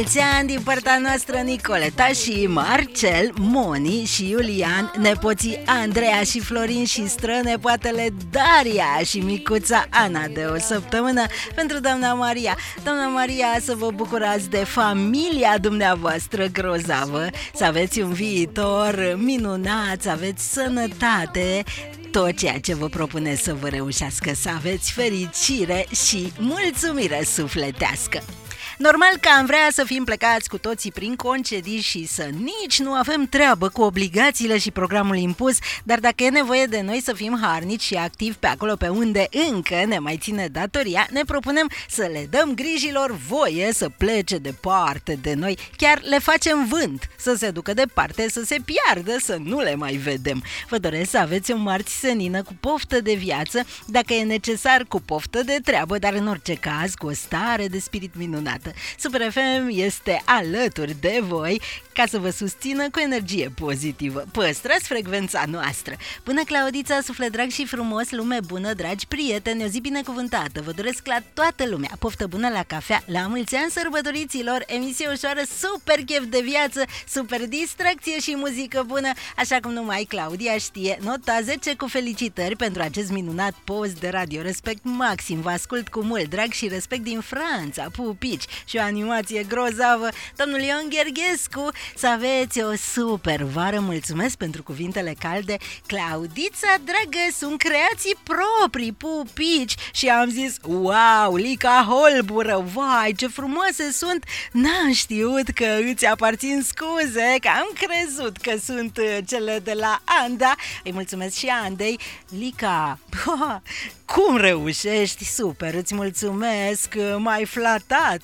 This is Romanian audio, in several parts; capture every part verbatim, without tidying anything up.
mulți ani din partea noastră, Nicoleta și Marcel, Moni și Iulian, nepoții Andreea și Florin și strănepoatele Daria și micuța Ana de o săptămână pentru doamna Maria. Doamna Maria, să vă bucurați de familia dumneavoastră grozavă, să aveți un viitor minunat, să aveți sănătate, tot ceea ce vă propuneți să vă reușească, să aveți fericire și mulțumire sufletească. Normal că am vrea să fim plecați cu toții prin concedii și să nici nu avem treabă cu obligațiile și programul impus, dar dacă e nevoie de noi să fim harnici și activi pe acolo pe unde încă ne mai ține datoria, ne propunem să le dăm grijilor voie să plece departe de noi, chiar le facem vânt, să se ducă departe, să se piardă, să nu le mai vedem. Vă doresc să aveți o marți senină cu poftă de viață, dacă e necesar cu poftă de treabă, dar în orice caz cu o stare de spirit minunată. Super F M este alături de voi ca să vă susțină cu energie pozitivă. Păstrați frecvența noastră. Până Claudița, suflet drag și frumos, lume bună, dragi prieteni, o zi binecuvântată. Vă doresc la toată lumea poftă bună la cafea, la mulți ani sărbătoriților, emisie ușoară, super chef de viață, super distracție și muzică bună, așa cum numai Claudia știe. Nota zece cu felicitări pentru acest minunat post de radio. Respect maxim, vă ascult cu mult drag și respect din Franța, pupici și o animație grozavă. Domnul Ion Gherghescu, să aveți o super vară, mulțumesc pentru cuvintele calde. Claudița, dragă, sunt creații proprii, pupici, și am zis, wow, Lica Holbură, vai, ce frumoase sunt, n-am știut că îți aparțin, scuze, că am crezut că sunt cele de la Anda. Îi mulțumesc și Andei. Lica, cum reușești? Super, îți mulțumesc, m-ai flatat.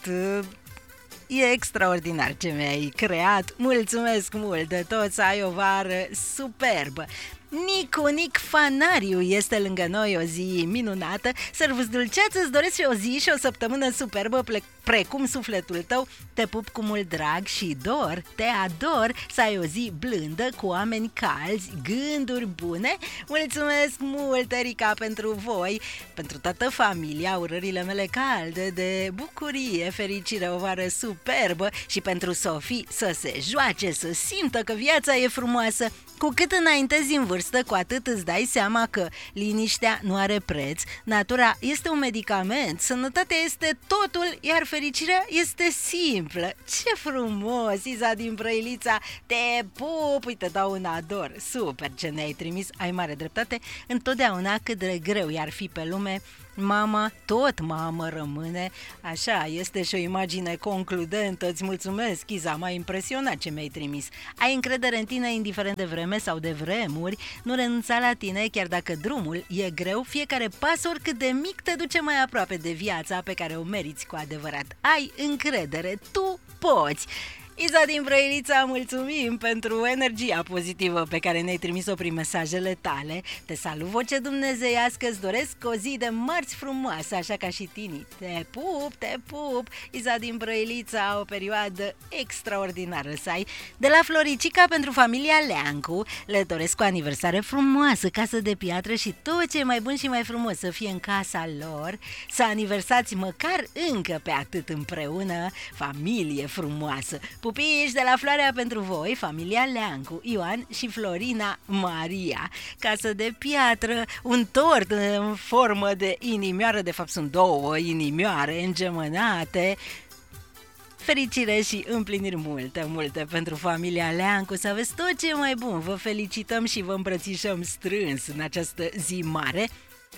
E extraordinar ce mi-ai creat. Mulțumesc mult de tot, să ai o vară superbă. Nicu, Nic Fanariu este lângă noi, o zi minunată. Servus dulceață, îți doresc și o zi și o săptămână superbă, precum sufletul tău. Te pup cu mult drag și dor, te ador, să ai o zi blândă, cu oameni calzi, gânduri bune. Mulțumesc mult, Erica, pentru voi, pentru toată familia, urările mele calde de bucurie, fericire, o vară superbă, și pentru Sofie, să se joace, să simtă că viața e frumoasă. Cu cât înaintezi în vârstă, cu atât îți dai seama că liniștea nu are preț, natura este un medicament, sănătatea este totul, iar fericirea este simplă. Ce frumos, Iza din Brăilița, te pup, uite, dau un ador, super ce ne-ai trimis, ai mare dreptate, întotdeauna cât de greu i-ar fi pe lume, mama tot mamă rămâne. Așa, este și o imagine concludentă. Îți mulțumesc, Iza, m-a impresionat ce mi-ai trimis. Ai încredere în tine indiferent de vreme sau de vremuri, nu renunța la tine chiar dacă drumul e greu, fiecare pas oricât de mic te duce mai aproape de viața pe care o meriți cu adevărat. Ai încredere, tu poți! Iza din Brăilița, mulțumim pentru energia pozitivă pe care ne-ai trimis-o prin mesajele tale. Te salut, voce dumnezeiască, îți doresc o zi de marți frumoasă, așa ca și tine. Te pup, te pup, Iza din Brăilița, o perioadă extraordinară să ai. De la Floricica pentru familia Leancu, le doresc o aniversare frumoasă, casă de piatră și tot ce e mai bun și mai frumos să fie în casa lor, să aniversați măcar încă pe atât împreună, familie frumoasă. Pupici de la Floarea pentru voi, familia Leancu, Ioan și Florina Maria. Casă de piatră, un tort în formă de inimioară, de fapt sunt două inimioare îngemănate. Fericire și împliniri multe, multe pentru familia Leancu, să aveți tot ce e mai bun. Vă felicităm și vă îmbrățișăm strâns în această zi mare.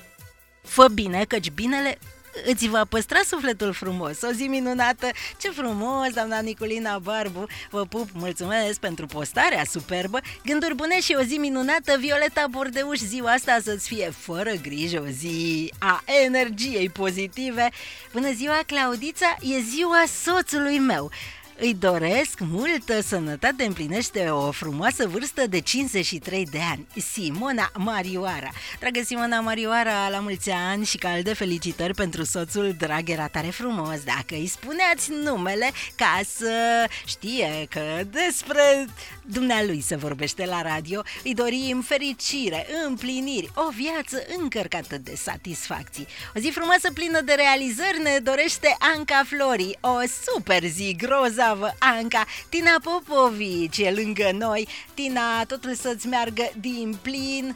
Fă bine, căci binele îți va păstra sufletul frumos. O zi minunată, ce frumos, doamna Niculina Barbu, vă pup, mulțumesc pentru postarea superbă, gânduri bune și o zi minunată. Violeta Bordeuș, ziua asta să-ți fie fără grijă, o zi a energiei pozitive. Bună ziua, Claudița, e ziua soțului meu. Îi doresc multă sănătate, împlinește o frumoasă vârstă de cincizeci și trei de ani. Simona Marioara. Dragă Simona Marioara, la mulți ani și calde felicitări pentru soțul drag, era tare frumos. Dacă îi spuneați numele ca să știe că despre dumnealui se vorbește la radio, îi dorim fericire, împliniri, o viață încărcată de satisfacții. O zi frumoasă plină de realizări ne dorește Anca Flori, o super zi grozavă bravo, Anca. Tina Popovici e lângă noi. Tina, totul să-ți meargă din plin.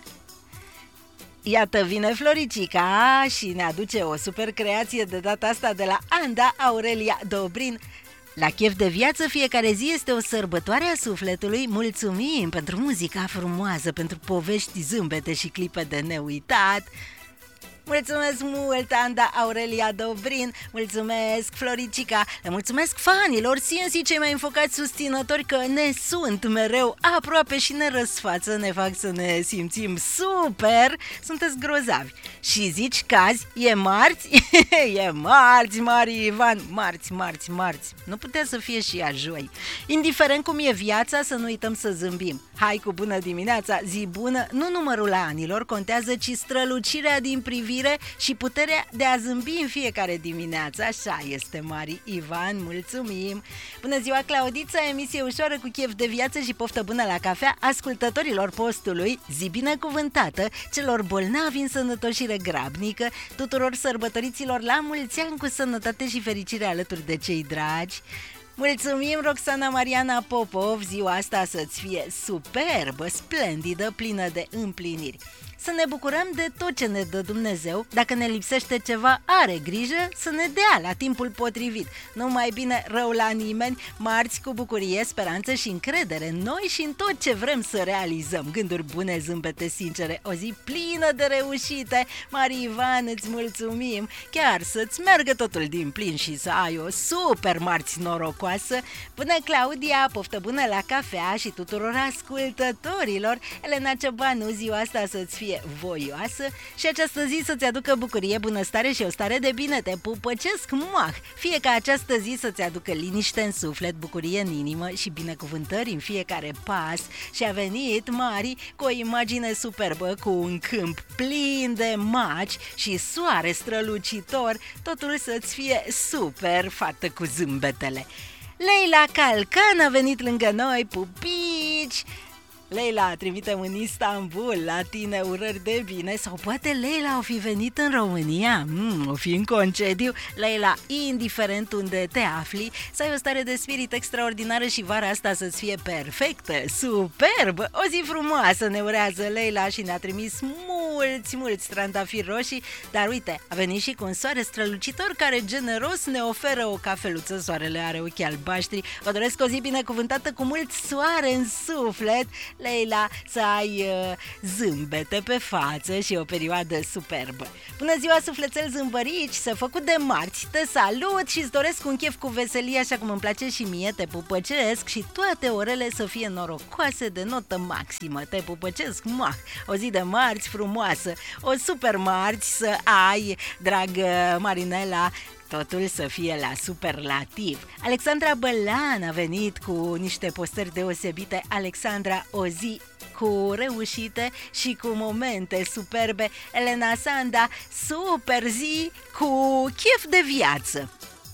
Iată, vine Floricica și ne aduce o super creație de data asta de la Anda Aurelia Dobrin. La Chef de Viață fiecare zi este o sărbătoare a sufletului. Mulțumim pentru muzica frumoasă, pentru povești, zâmbete și clipe de neuitat. Mulțumesc mult, Anda Aurelia Dobrin, mulțumesc Floricica, le mulțumesc fanilor C N C, cei mai înfocați susținători, că ne sunt mereu aproape și ne răsfață, ne fac să ne simțim super, sunteți grozavi. Și zici că azi e marți? E marți, Mari Ivan, marți, marți, marți, nu putea să fie și ea joi. Indiferent cum e viața, să nu uităm să zâmbim. Hai cu bună dimineața, zi bună, nu numărul anilor contează, ci strălucirea din privire și puterea de a zâmbi în fiecare dimineață. Așa este, Mari Ivan, mulțumim. Bună ziua, Claudița, emisie ușoară cu chef de viață și poftă bună la cafea ascultătorilor postului, zi binecuvântată, celor bolnavi în sănătoșire grabnică, tuturor sărbătoriților la mulți ani cu sănătate și fericire alături de cei dragi. Mulțumim, Roxana Mariana Popov, ziua asta să-ți fie superbă, splendidă, plină de împliniri. Să ne bucurăm de tot ce ne dă Dumnezeu. Dacă ne lipsește ceva, are grijă să ne dea la timpul potrivit. Nu mai bine rău la nimeni. Marți cu bucurie, speranță și încredere în noi și în tot ce vrem să realizăm. Gânduri bune, zâmbete sincere, o zi plină de reușite. Mari Ivan, îți mulțumim. Chiar să-ți meargă totul din plin și să ai o super marți norocoasă. Bună, Claudia, poftă bună la cafea și tuturor ascultătorilor. Elena Ciobanu, ziua asta să-ți fie voioasă și această zi să-ți aducă bucurie, bunăstare și o stare de bine. Te pupăcesc, muah! Fie ca această zi să-ți aducă liniște în suflet, bucurie în inimă și binecuvântări în fiecare pas. Și a venit Mari cu o imagine superbă, cu un câmp plin de maci și soare strălucitor. Totul să-ți fie super, fată cu zâmbetele. Leila Calcan a venit lângă noi, pupici! Leila, trimitem în Istanbul la tine urări de bine. Sau poate Leila o fi venit în România, mm, o fi în concediu. Leila, indiferent unde te afli, să ai o stare de spirit extraordinară și vara asta să-ți fie perfectă, superbă. O zi frumoasă ne urează Leila și ne-a trimis mulți, mulți trandafiri roșii. Dar uite, a venit și cu un soare strălucitor care generos ne oferă o cafeluță. Soarele are ochii albaștri. Vă doresc o zi binecuvântată cu mult soare în suflet, Leila, să ai uh, zâmbete pe față și o perioadă superbă. Bună ziua, sufletel zâmbărici, să făcut de marți, te salut și îți doresc un chef cu veselie, așa cum îmi place și mie, te pupăcesc și toate orele să fie norocoase de notă maximă, te pupăcesc, mah, o zi de marți frumoasă, o super marți să ai, dragă Marinela, totul să fie la superlativ. Alexandra Bălan a venit cu niște postări deosebite. Alexandra, o zi cu reușite și cu momente superbe. Elena Sanda, super zi cu chef de viață.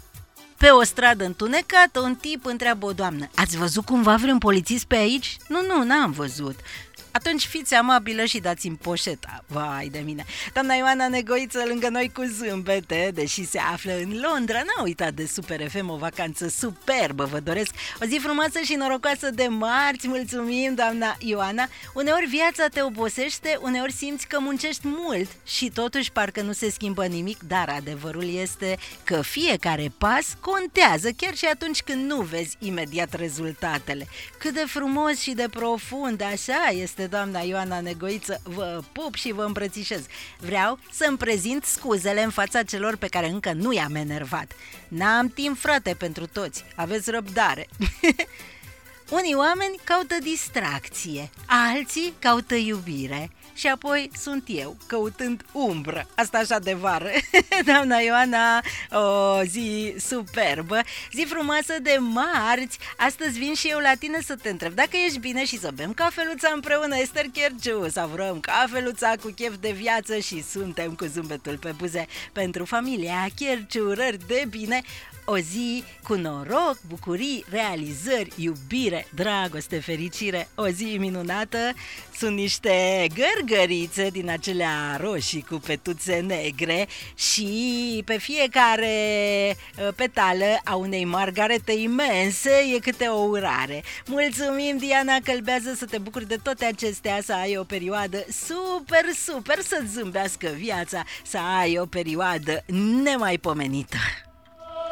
Pe o stradă întunecată, un tip întreabă o doamnă: ați văzut cumva vreun polițist pe aici? Nu, nu, n-am văzut. Atunci fiți amabilă și dați-mi poșeta. Vai de mine. Doamna Ioana Negoiță lângă noi cu zâmbete, deși se află în Londra, n-a uitat de Super F M, o vacanță superbă. Vă doresc o zi frumoasă și norocoasă de marți. Mulțumim, doamna Ioana. Uneori viața te obosește, uneori simți că muncești mult și totuși parcă nu se schimbă nimic, dar adevărul este că fiecare pas contează, chiar și atunci când nu vezi imediat rezultatele. Cât de frumos și de profund, așa este, doamna Ioana Negoiță, vă pup și vă îmbrățișez. Vreau să-mi prezint scuzele în fața celor pe care încă nu i-am enervat. N-am timp, frate, pentru toți. Aveți răbdare. Unii oameni caută distracție, alții caută iubire și apoi sunt eu, căutând umbră. Asta așa de vară. Doamna Ioana, o zi superbă, zi frumoasă de marți. Astăzi vin și eu la tine să te întreb dacă ești bine și să bem cafeluța împreună. Ester Cherciu, savurăm cafeluța cu chef de viață și suntem cu zâmbetul pe buze pentru familia Cherciu, urări de bine. o zi cu noroc, bucurii, realizări, iubire, dragoste, fericire, o zi minunată. Sunt niște gărgărițe din acelea roșii cu petuțe negre și pe fiecare petală a unei margarete imense e câte o urare. Mulțumim, Diana Călbează, să te bucuri de toate acestea, să ai o perioadă super, super, să-ți zâmbească viața, să ai o perioadă nemaipomenită.